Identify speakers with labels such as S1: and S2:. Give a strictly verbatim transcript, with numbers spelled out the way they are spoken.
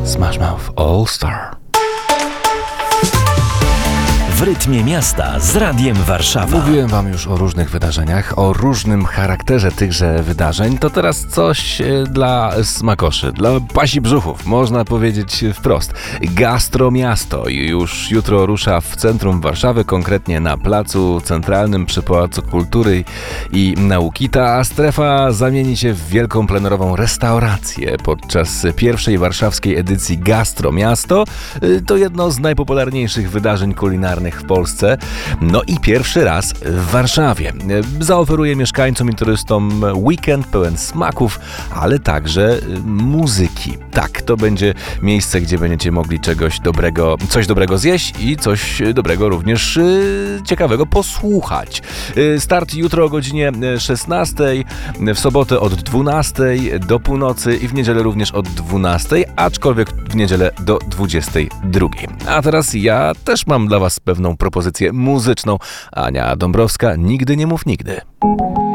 S1: Smash Mouth All Star.
S2: W rytmie miasta z Radiem Warszawa.
S1: Mówiłem wam już o różnych wydarzeniach, o różnym charakterze tychże wydarzeń. To teraz coś dla smakoszy, dla pasi brzuchów, można powiedzieć wprost. Gastromiasto już jutro rusza w centrum Warszawy, konkretnie na Placu Centralnym przy Pałacu Kultury i Nauki. Ta strefa zamieni się w wielką plenerową restaurację podczas pierwszej warszawskiej edycji Gastromiasto. To jedno z najpopularniejszych wydarzeń kulinarnych w Polsce. No i pierwszy raz w Warszawie. Zaoferuje mieszkańcom i turystom weekend pełen smaków, ale także muzyki. Tak, to będzie miejsce, gdzie będziecie mogli czegoś dobrego, coś dobrego zjeść i coś dobrego również yy, ciekawego posłuchać. Yy, start jutro o godzinie szesnastej, w sobotę od dwunastej do północy i w niedzielę również od dwunastej, aczkolwiek w niedzielę do dwudziestej drugiej. A teraz ja też mam dla was pewną propozycję muzyczną. Ania Dąbrowska, Nigdy nie mów nigdy.